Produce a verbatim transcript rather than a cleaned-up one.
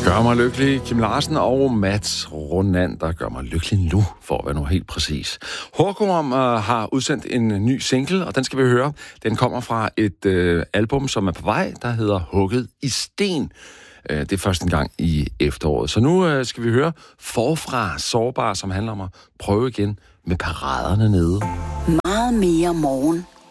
Gør mig lykkelig, Kim Larsen og Mats Ronander gør mig lykkelig nu, for at være nu helt præcis. Hårkorn uh, har udsendt en ny single, og den skal vi høre. Den kommer fra et uh, album, som er på vej, der hedder Hugget i sten. Uh, det er først en gang i efteråret. Så nu uh, skal vi høre Forfra Sårbar, som handler om at prøve igen med paraderne nede. Meget mere morgen